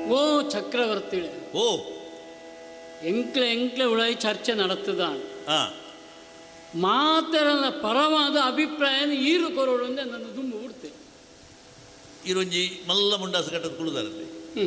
ಓ ಚಕ್ರವರ್ತಿ ಓ ಎಂಕ್ಲೆ ಎಂಕ್ಲೆ ಉಳಾಯಿ ಚರ್ಚೆ ನಡೆತದಾണ് ಆ ಮಾತೆರನ ಪರವಾದ ಅಭಿಪ್ರಾಯ ಈರು ಕೊರೋಡು ಅಂದ್ರೆ ನನ್ನ ದುಂಬು ಬಿಡ್ತೆ ಇರೊಂಜಿ ಮಲ್ಲ ಮುಂಡಾಸ ಕಟ್ಟದ ಕುಳಿದಾರಲ್ಲಿ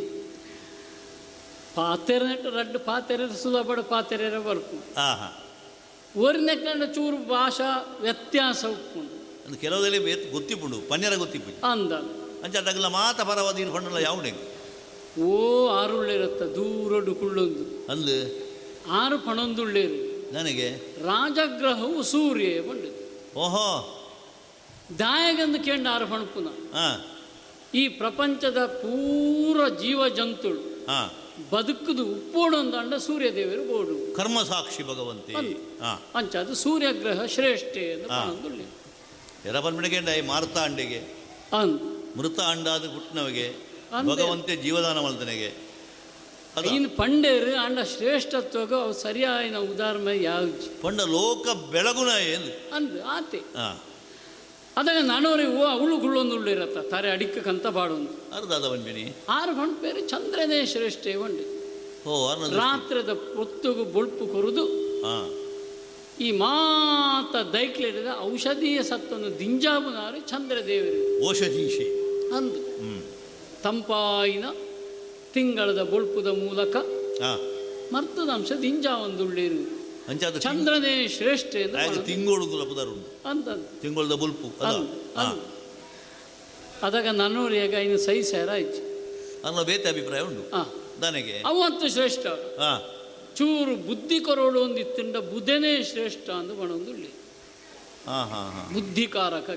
ಪಾತೆರನೆಟ್ಟು ರಡ್ಡು ಪಾತೆರ ಸುಲಭ ಪಾತೆರ ಬರ್ಪು ಹಾ ಒರ್ನೆಕ್ಕಂಡ ಚೂರು ಭಾಷಾ ವ್ಯತ್ಯಾಸ ಉಪ್ಪುಂಡು ಅದು ಕೆಲವದಲ್ಲಿ ಗೊತ್ತಿಪ್ಪುಂಡು ಪನ್ಯರ ಗೊತ್ತಿಪ್ಪು ಅಂದ ಅಂಚಾಟಗಲ ಮಾತ ಪರವಾದ ಇರು ಪಂಡಲ್ಲ ಯಾವಣೆ ಓ ಆರುಳ್ಳಿರತ್ತ ದೂರಡು ಕುಳ್ಳೊಂದು ಅಂದು ಆರು ಪಣೊಂದುಳ್ಳೇರು ನನಗೆ ರಾಜಗ್ರಹವು ಸೂರ್ಯ ಬಂಡಿತು ಓಹೋ ದಾಯಗಂದು ಕೇಂಡ ಆರು ಪಣಪುನ ಈ ಪ್ರಪಂಚದ ಪೂರ ಜೀವ ಜಂತುಳು ಬದುಕುದು ಉಪ್ಪೋಡೊಂದು ಅಂಡ ಸೂರ್ಯದೇವರು ಬೋಡು ಕರ್ಮ ಸಾಕ್ಷಿ ಭಗವಂತಿ ಅಂಚದು ಸೂರ್ಯಗ್ರಹ ಶ್ರೇಷ್ಠೆ ಎಂದು ಪಣೊಂದುಳ್ಳಿ ಎರ ಪನ್ಬಿಡಗೇಂಡ ಮಾರ್ತಾ ಅಂಡೆಗೆ ಮೃತ ಅಂಡಾದ ಹುಟ್ಟಿನವಗೆ ಭಗವಂತೆ ಜೀವದಾನ ಮಲ್ತನೆಗೆ ಇನ್ನು ಪಂಡೇರು ಅಂಡ ಶ್ರೇಷ್ಠತ್ವಗ ಅವು ಸರಿಯಾಯಿನ ಉದಾಹರಣೆ ಯಾವ್ದು ಪಂಡ ಲೋಕ ಬೆಳಗುನ ಏನು ಅಂದು ಆತೆ ಅದಾಗ ನಾನೋರಿ ಓ ಅವಳು ಗುಳ್ಳೊಂದು ಇರತ್ತ ತಾರೆ ಅಡಿಕ್ಕಂತ ಬಾಡೊಂದು ಅರ್ಧದ ಬಂದ್ಬಿನಿ ಆರು ಪಂಡ ಬೇರೆ ಚಂದ್ರನೇ ಶ್ರೇಷ್ಠ ಬಂಡಿ ಓ ರಾತ್ರದ ಹೊತ್ತುಗು ಬೊಳ್ಪು ಕೊರುದು ಈ ಮಾತ ದೈಕ್ಲಿಡಿದ ಔಷಧೀಯ ಸತ್ತನ್ನು ದಿಂಜಾಬುನಾರು ಚಂದ್ರದೇವರು ಔಷಧೀಶಿ ಅಂದು ತಂಪಾಯಿನ ತಿಂಗಳದ ಬೊಳ್ಪುದ ಮೂಲಕ ಮರ್ತದ ಅಂಶ ದಿಂಜಾ ಒಂದುಳ್ಳೇರು ಚಂದ್ರನೇ ಶ್ರೇಷ್ಠ ಅಂತ ತಿಂಗಳದ ಬುಲ್ಪು ಅದಾಗ ನನ್ನೂರಿಯಾಗ ಇನ್ನು ಸೈ ಸೇರ ಆಯ್ತು ಅನ್ನೋ ಬೇತೆ ಅಭಿಪ್ರಾಯ ಉಂಟು ನನಗೆ ಅವತ್ತು ಶ್ರೇಷ್ಠ ಚೂರು ಬುದ್ಧಿ ಕೊರೋಡು ಒಂದಿತ್ತಂಡ ಬುಧನೇ ಶ್ರೇಷ್ಠ ಅಂದು ಬಣೊಂದುಳ್ಳಿ ಬುದ್ಧಿಕಾರಕ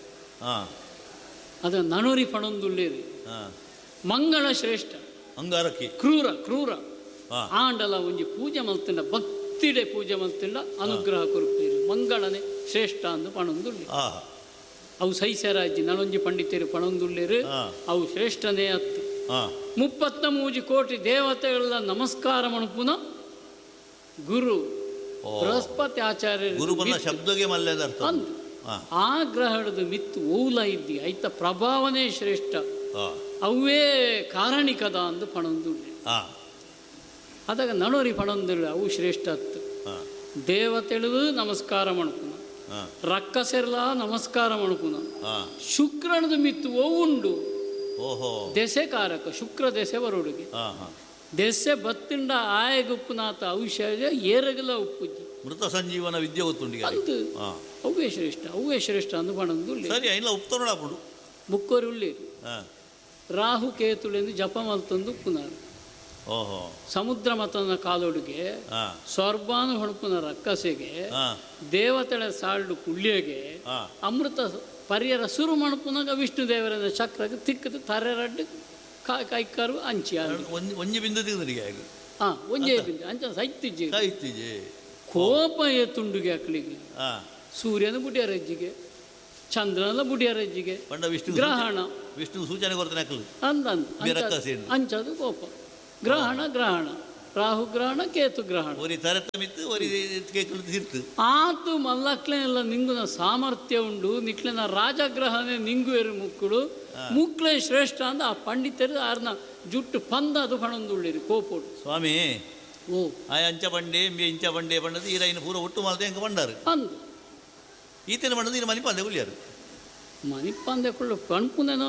ಅದ ನನೂರಿ ಪಣೊಂದುಳ್ಳೇರಿ ಮಂಗಳ ಶ್ರೇಷ್ಠ ಅಂಗಾರಕ್ಕೆ ಕ್ರೂರ ಕ್ರೂರ ಆಂಡಲ ಒಂಜಿ ಪೂಜೆ ಮಲ್ತಿಂಡ ಭಕ್ತಿಡೆ ಪೂಜೆ ಮಲ್ತಿಂಡ ಅನುಗ್ರಹ ಕೊರುಪೇರು ಮಂಗಳನೆ ಶ್ರೇಷ್ಠ ಅಂದು ಪಣೊಂದುಳ್ಳಿ ಅವು ಸೈಸರಾಜಿ ನಳೊಂಜಿ ಪಂಡಿತರು ಪಣೊಂದುಳ್ಳೇರು ಅವು ಶ್ರೇಷ್ಠನೇ ಅತ್ತು 33 ಕೋಟಿ ದೇವತೆಗಳ ನಮಸ್ಕಾರ ಮಣಪುನ ಗುರು ಬೃಹಸ್ಪತಿ ಆಚಾರ್ಯ ಶಬ್ದಗೆ ಆ ಗ್ರಹಣದ ಮಿತ್ತು ಓಲ ಇದ್ದಿ ಐತ ಪ್ರಭಾವನೆ ಶ್ರೇಷ್ಠ ಅವೇ ಕಾರಣಿಕದ ಅಂದು ಪಣೊಂದುಳ್ಳಿ ಅದಾಗ ನಣೋರಿ ಪಣೊಂದುಳ್ಳಿ ಅವು ಶ್ರೇಷ್ಠ ಅತ್ತು ದೇವತೆಳು ನಮಸ್ಕಾರ ಮಣಪುನ ರಕ್ಕಸೆರ್ಲ ನಮಸ್ಕಾರ ಮಣಪುನ ಶುಕ್ರನದ ಮಿತ್ತು ಉಂಡು ದೆಸೆ ಕಾರಕ ಶುಕ್ರ ದೆಸೆ ಬರೋಡಿಗೆ ದೆಸೆ ಬತ್ತಿಂಡ ಆಯಗುಪ್ಪುನಾಥ ಔಷಧ ಏರಗಲ ಉಪ್ಪುಜ್ಜಿ ಮೃತ ಸಂಜೀವನ ವಿದ್ಯೆ ಗೊತ್ತುಂಡಿಗೆ ಅದು ಅವೇ ಶ್ರೇಷ್ಠ ಅಂದು ಪಣೊಂದುಳ್ಳಿ ಸರಿ ಇಲ್ಲ ಉಪ್ತೋಡಾಪುಡು ಮುಕ್ಕೋರಿ ಉಳ್ಳಿ ರಾಹು ಕೇತುಳೆಂದು ಜಪ ಮಲ್ತೊಂದು ಪುನರ್ ಸಮುದ್ರ ಮತನ ಕಾಲೊಡುಗೆ ಸ್ವರ್ಭಾನು ಹೊಣಪುನ ರಕ್ಕಸೆಗೆ ದೇವತೆಳ ಸಾಲ್ಡು ಕುಳ್ಳಿಗೆ ಅಮೃತ ಪರಿಯರ ಸುರು ಮಣಪುನಾಗ ವಿಷ್ಣು ದೇವರ ಚಕ್ರಕ್ಕೆ ತಿಕ್ಕದು ತರೆರಡ್ಡು ಕೈಕಾರು ಅಂಚಿ ಒಂಜಿ ಬಿಂದು ಒಂಜೇ ಬಿಂದು ಅಂಚ ಸೈತಿಜ್ಜಿ ಕೋಪ ತುಂಡುಗೆ ಅಕ್ಳಿಗೆ ಸೂರ್ಯನ ಬುಡಿಯ ರಜ್ಜಿಗೆ ಚಂದ್ರನ ಬುಡಿಯ ರಜ್ಜಿಗೆ ಗ್ರಹಣ ವಿಷ್ಣು ಸೂಚನೆ ಕೊಡ್ತಾನೆ ಅಂಚದು ಕೋಪ ಗ್ರಹಣ ರಾಹು ಗ್ರಹಣ ಕೇತು ಗ್ರಹಣ ಆತು ಮಲ್ಲಕ್ಲೆನೆಲ್ಲ ನಿಂಗುನ ಸಾಮರ್ಥ್ಯ ಉಂಡು ನಿಕ್ಲೆನ ರಾಜಗ್ರಹನೇ ನಿಂಗು ಎರು ಮುಕ್ಳೆ ಶ್ರೇಷ್ಠ ಅಂದ ಆ ಪಂಡಿತರು ಆರ್ನ ಜುಟ್ಟು ಪಂದ ಅದು ಪಣೊಂದುಳ್ಳಿರಿ ಕೋಪೋಡು ಸ್ವಾಮಿ ಆಯ ಅಂಚ ಬಂಡೆ ಇಂಚ ಬಂಡೆ ಬಂಡದು ಈರೈನ ಪೂರ ಒಟ್ಟು ಮಾಲ್ತೆ ಹೆಂಗೆ ಬಂಡಾರು ಅಂದು ಈತನ ಬಂಡದು ಈರ ಮನಿಪಾಂದೆ ಉಳ್ಳಿಯಾರು ಮನಿಪಾಂದೆ ಕೊಳ್ಳು ಪಣಪುನೇನೋ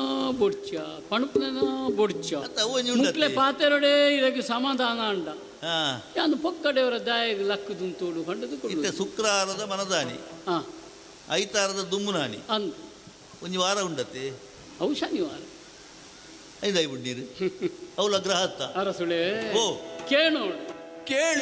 ಬೊಡ್ಚ ಮುಕ್ಲೆ ಪಾತೆರೊಡೆ ಇರಗೆ ಸಮಾಧಾನ ಅಂಡ ಯಾನು ಪೊಕ್ಕಡೆಯವರ ದಾಯಗೆ ಲಕ್ಕದುಂತೋಡು ಕಂಡದು ಶುಕ್ರಾರದ ಮನದಾನಿ ಐತಾರದ ದುಮ್ಮುನಾನಿ ಅಂದು ಒಂದು ವಾರ ಉಂಡತ್ತೆ ಅವು ಶನಿವಾರ ಐದಾಯಿ ಬುಡ್ಡೀರು ಅವಳ ಗ್ರಹ ಅರಸುಳೆ ಕೇಳೋಣ